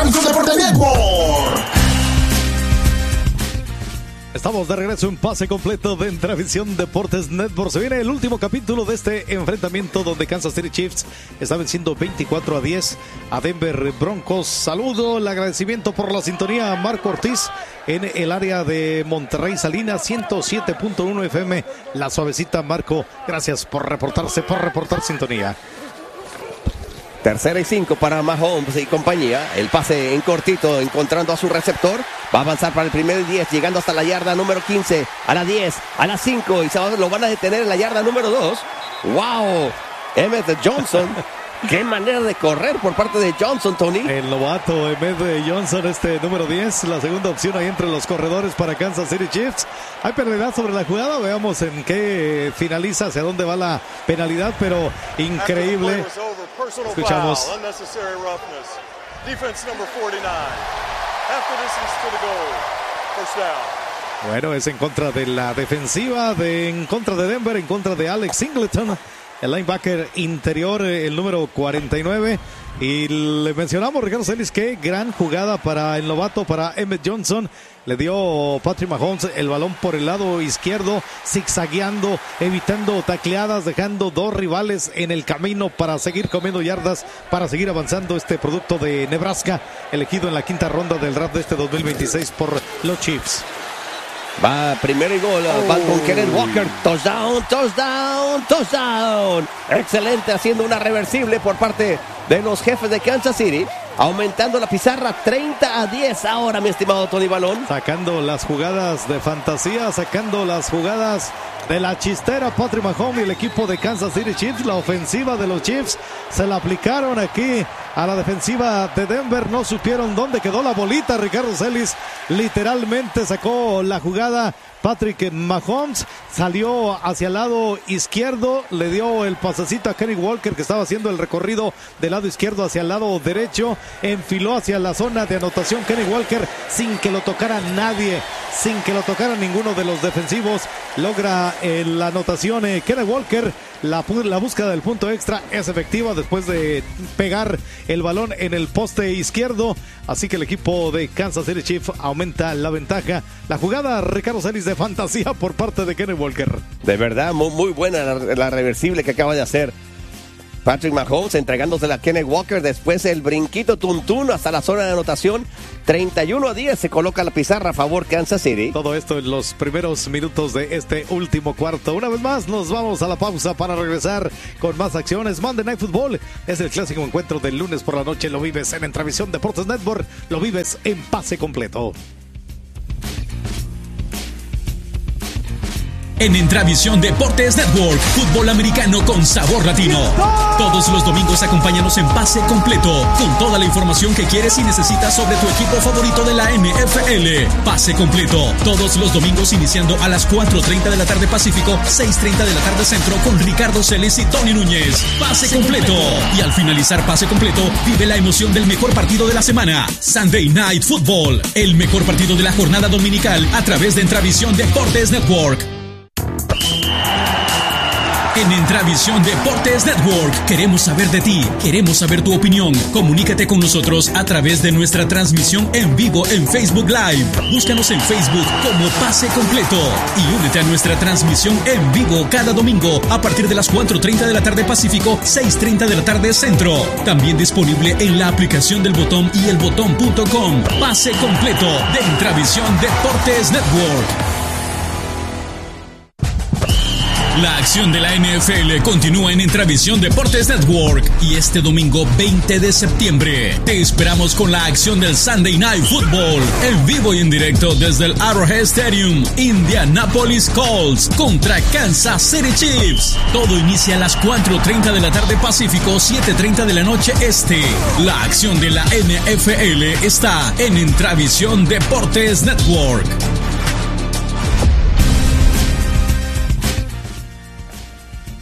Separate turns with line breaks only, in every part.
Travisión Deportes Network.
Estamos de regreso en pase completo de Travisión Deportes Network. Se viene el último capítulo de este enfrentamiento donde Kansas City Chiefs está venciendo 24-10 a Denver Broncos. Saludo, el agradecimiento por la sintonía a Marco Ortiz en el área de Monterrey Salinas, 107.1 FM. La suavecita, Marco, gracias por reportar sintonía.
3rd y 5 para Mahomes y compañía. El pase en cortito, encontrando a su receptor. Va a avanzar para el primer y 10, llegando hasta la yarda número 15, a la 10, a la 5. Y lo van a detener en la yarda número 2. ¡Wow! Emmett Johnson. ¡Qué manera de correr por parte de Johnson, Tony!
El novato Emmett Johnson, número 10, la segunda opción ahí entre los corredores para Kansas City Chiefs. Hay penalidad sobre la jugada, veamos en qué finaliza, hacia dónde va la penalidad, pero increíble. Escuchamos. Bueno, es en contra de la defensiva, en contra de Denver, en contra de Alex Singleton, el linebacker interior, el número 49. Y le mencionamos, Ricardo Celis, qué gran jugada para el novato, para Emmett Johnson. Le dio Patrick Mahomes el balón por el lado izquierdo, zigzagueando, evitando tacleadas, dejando dos rivales en el camino para seguir comiendo yardas, para seguir avanzando este producto de Nebraska, elegido en la quinta ronda del draft de este 2026 por los Chiefs.
Va primero y gol, va con Kenneth Walker, touchdown. Excelente, haciendo una reversible por parte de los jefes de Kansas City, aumentando la pizarra 30-10 ahora, mi estimado Tony Balón.
Sacando las jugadas de fantasía, sacando las jugadas de la chistera Patrick Mahomes y el equipo de Kansas City Chiefs. La ofensiva de los Chiefs se la aplicaron aquí a la defensiva de Denver. No supieron dónde quedó la bolita. Ricardo Celis literalmente sacó la jugada. Patrick Mahomes salió hacia el lado izquierdo, le dio el pasecito a Kenny Walker, que estaba haciendo el recorrido del lado izquierdo hacia el lado derecho, enfiló hacia la zona de anotación Kenny Walker sin que lo tocara nadie, sin que lo tocara ninguno de los defensivos. Logra la anotación Kenny Walker. La búsqueda del punto extra es efectiva después de pegar el balón en el poste izquierdo. Así que el equipo de Kansas City Chiefs aumenta la ventaja. La jugada, Ricardo Celis, de fantasía por parte de Kenny Walker.
De verdad, muy buena la reversible que acaba de hacer Patrick Mahomes, entregándosela a Kenneth Walker. Después el brinquito tuntún hasta la zona de anotación. 31-10 se coloca la pizarra a favor Kansas City.
Todo esto en los primeros minutos de este último cuarto. Una vez más nos vamos a la pausa para regresar con más acciones. Monday Night Football es el clásico encuentro del lunes por la noche. Lo vives en Travisión Deportes Network. Lo vives en pase completo.
En Travisión Deportes Network, fútbol americano con sabor latino. Todos los domingos acompáñanos en pase completo, con toda la información que quieres y necesitas sobre tu equipo favorito de la NFL. Pase completo, todos los domingos iniciando a las 4:30 de la tarde Pacífico, 6:30 de la tarde Centro, con Ricardo Celis y Tony Núñez. Pase completo. Y al finalizar pase completo, vive la emoción del mejor partido de la semana. Sunday Night Football, el mejor partido de la jornada dominical a través de Travisión Deportes Network. En Travisión Deportes Network queremos saber de ti, queremos saber tu opinión. Comunícate con nosotros a través de nuestra transmisión en vivo en Facebook Live. Búscanos en Facebook como Pase Completo y únete a nuestra transmisión en vivo cada domingo a partir de las 4:30 de la tarde Pacífico, 6:30 de la tarde Centro. También disponible en la aplicación del Botón y elbotón.com. Pase Completo de Travisión Deportes Network. La acción de la NFL continúa en Travisión Deportes Network y este domingo 20 de septiembre te esperamos con la acción del Sunday Night Football en vivo y en directo desde el Arrowhead Stadium. Indianapolis Colts contra Kansas City Chiefs. Todo inicia a las 4:30 de la tarde Pacífico, 7:30 de la noche Este. La acción de la NFL está en Travisión Deportes Network.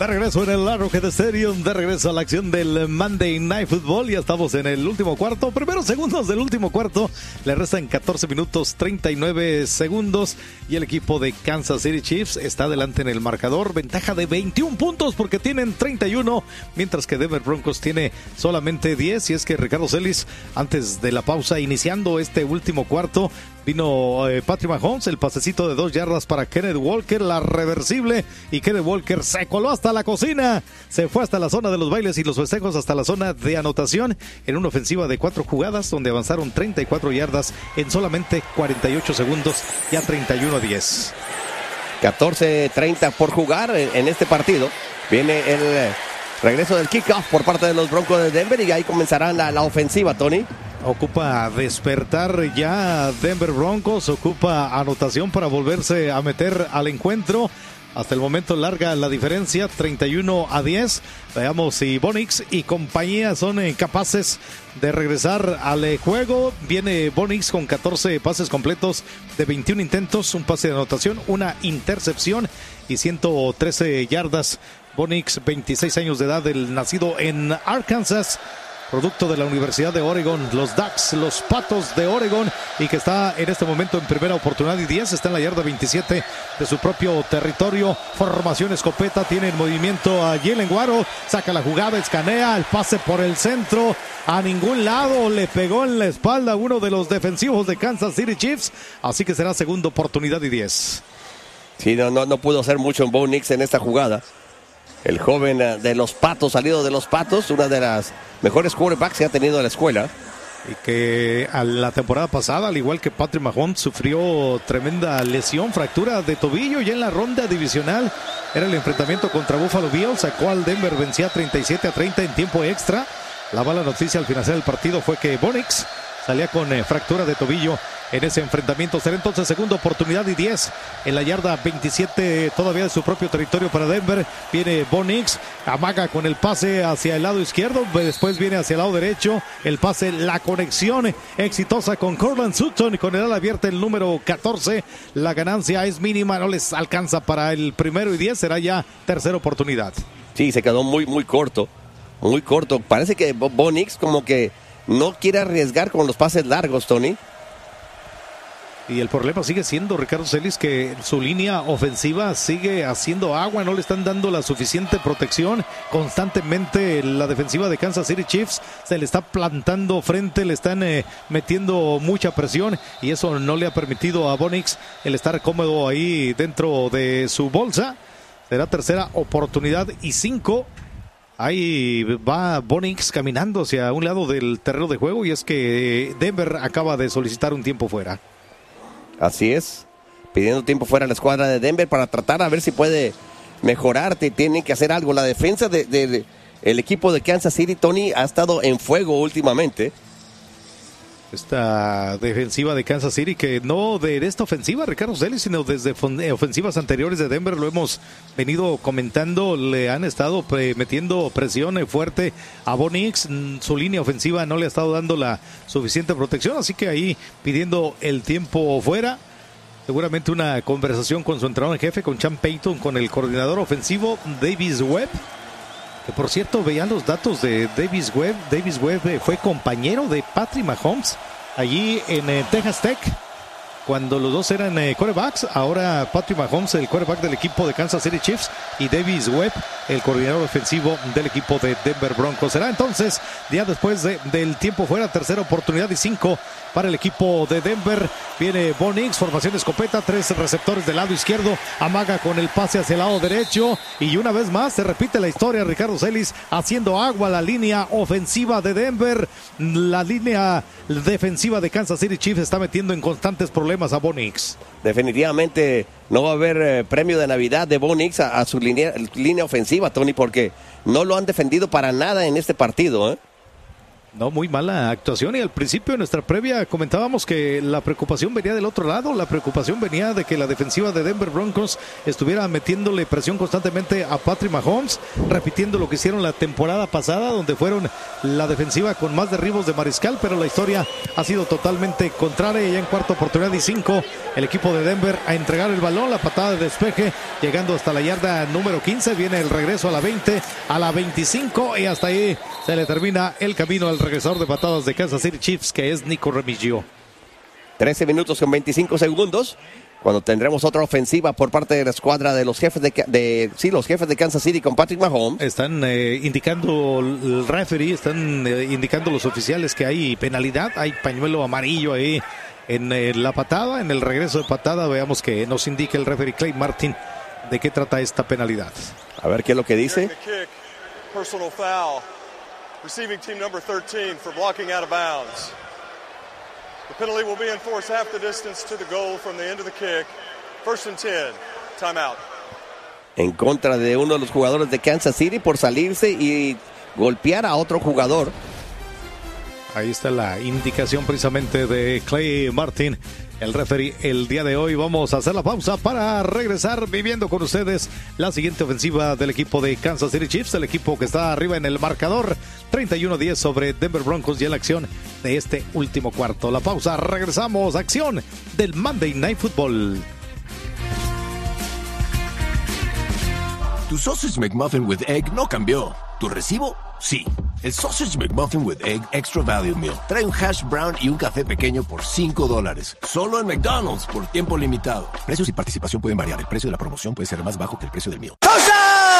De regreso en el Arrowhead Stadium, de regreso a la acción del Monday Night Football. Ya estamos en el último cuarto, primeros segundos del último cuarto. Le restan 14 minutos 39 segundos y el equipo de Kansas City Chiefs está adelante en el marcador. Ventaja de 21 puntos porque tienen 31, mientras que Denver Broncos tiene solamente 10. Y es que Ricardo Celis, antes de la pausa, iniciando este último cuarto, vino Patrick Mahomes, el pasecito de 2 yardas para Kenneth Walker, la reversible, y Kenneth Walker se coló hasta la cocina, se fue hasta la zona de los bailes y los festejos hasta la zona de anotación en una ofensiva de 4 jugadas donde avanzaron 34 yardas en solamente 48 segundos, ya 31-10.
14:30 por jugar en este partido. Viene el regreso del kickoff por parte de los Broncos de Denver y ahí comenzará la ofensiva, Tony.
Ocupa despertar ya Denver Broncos, ocupa anotación para volverse a meter al encuentro. Hasta el momento larga la diferencia, 31-10. Veamos si Bo Nix y compañía son capaces de regresar al juego. Viene Bo Nix con 14 pases completos de 21 intentos, un pase de anotación, una intercepción y 113 yardas. Bo Nix, 26 años de edad, el nacido en Arkansas, producto de la Universidad de Oregon, los Ducks, los Patos de Oregon, y que está en este momento en primera oportunidad y 10, está en la yarda 27 de su propio territorio. Formación escopeta, tiene en movimiento a Jalen Waddle, saca la jugada, escanea, el pase por el centro, a ningún lado, le pegó en la espalda a uno de los defensivos de Kansas City Chiefs, así que será segunda oportunidad y 10.
Sí, no pudo hacer mucho en Bo Nix en esta jugada. El joven de los Patos, salido de los Patos, una de las mejores quarterbacks que ha tenido la escuela.
Y que a la temporada pasada, al igual que Patrick Mahomes, sufrió tremenda lesión, fractura de tobillo. Ya en la ronda divisional era el enfrentamiento contra Buffalo Bills, sacó al Denver, vencía 37-30 en tiempo extra. La mala noticia al finalizar el partido fue que Bo Nix salía con fractura de tobillo en ese enfrentamiento. Será entonces segunda oportunidad y 10 en la yarda 27 todavía de su propio territorio para Denver. Viene Bo Nix, amaga con el pase hacia el lado izquierdo, después viene hacia el lado derecho, el pase, la conexión exitosa con Courtland Sutton y con el ala abierta el número 14. La ganancia es mínima, no les alcanza para el primero y 10, será ya tercera oportunidad.
Sí, se quedó muy corto, muy corto. Parece que Bo Nix como que no quiere arriesgar con los pases largos, Tony.
Y el problema sigue siendo, Ricardo Celis, que su línea ofensiva sigue haciendo agua, no le están dando la suficiente protección. Constantemente la defensiva de Kansas City Chiefs se le está plantando frente, le están metiendo mucha presión y eso no le ha permitido a Bo Nix el estar cómodo ahí dentro de su bolsa. Será tercera oportunidad y 5. Ahí va Bo Nix caminando hacia un lado del terreno de juego y es que Denver acaba de solicitar un tiempo fuera.
Así es, pidiendo tiempo fuera a la escuadra de Denver para tratar a ver si puede mejorar. Tienen que hacer algo. La defensa del equipo de Kansas City, Tony, ha estado en fuego últimamente.
Esta defensiva de Kansas City, que no de esta ofensiva, Ricardo Celis, sino desde ofensivas anteriores de Denver, lo hemos venido comentando, le han estado metiendo presión fuerte a Bo Nix. Su línea ofensiva no le ha estado dando la suficiente protección, así que ahí pidiendo el tiempo fuera. Seguramente una conversación con su entrenador en jefe, con Sean Payton, con el coordinador ofensivo Davis Webb. Que por cierto, veían los datos de Davis Webb. Davis Webb fue compañero de Patrick Mahomes allí en Texas Tech, cuando los dos eran quarterbacks. Ahora Patrick Mahomes, el quarterback del equipo de Kansas City Chiefs, y Davis Webb, el coordinador ofensivo del equipo de Denver Broncos. Será entonces, ya después del tiempo fuera, tercera oportunidad y 5 para el equipo de Denver. Viene Bo Nix, formación escopeta, 3 receptores del lado izquierdo, amaga con el pase hacia el lado derecho y una vez más se repite la historia, Ricardo Celis, haciendo agua la línea ofensiva de Denver. La línea defensiva de Kansas City Chiefs está metiendo en constantes problemas a Bo Nix.
Definitivamente no va a haber premio de Navidad de Bo Nix a su línea ofensiva, Tony, porque no lo han defendido para nada en este partido, ¿eh?
No, muy mala actuación, y al principio en nuestra previa comentábamos que la preocupación venía del otro lado. La preocupación venía de que la defensiva de Denver Broncos estuviera metiéndole presión constantemente a Patrick Mahomes, repitiendo lo que hicieron la temporada pasada, donde fueron la defensiva con más derribos de mariscal, pero la historia ha sido totalmente contraria. Ya en cuarta oportunidad y 5, el equipo de Denver a entregar el balón, la patada de despeje, llegando hasta la yarda número 15, viene el regreso a la 20, a la 25, y hasta ahí se le termina el camino al regresador de patadas de Kansas City Chiefs, que es Nico Remigio.
13 minutos con 25 segundos, cuando tendremos otra ofensiva por parte de la escuadra de los jefes los jefes de Kansas City con Patrick Mahomes.
Están indicando el referee, están indicando los oficiales que hay penalidad, hay pañuelo amarillo ahí en la patada, en el regreso de patada. Veamos que nos indique el referee Clay Martin de qué trata esta penalidad.
A ver qué es lo que dice.
Personal foul. Receiving team number 13 for blocking out of bounds. The penalty will be enforced half the distance to the goal from the end of the kick. 1st and 10. Timeout.
En contra de uno de los jugadores de Kansas City por salirse y golpear a otro jugador.
Ahí está la indicación precisamente de Clay Martin, el referee, el día de hoy. Vamos a hacer la pausa para regresar viviendo con ustedes la siguiente ofensiva del equipo de Kansas City Chiefs, el equipo que está arriba en el marcador, 31-10 sobre Denver Broncos, y en la acción de este último cuarto. La pausa, regresamos, acción del Monday Night Football.
Tu Sausage McMuffin with Egg no cambió. ¿Tu recibo? Sí. El Sausage McMuffin with Egg Extra Value Meal trae un hash brown y un café pequeño por $5. Solo en McDonald's por tiempo limitado. Precios y participación pueden variar. El precio de la promoción puede ser más bajo que el precio del meal.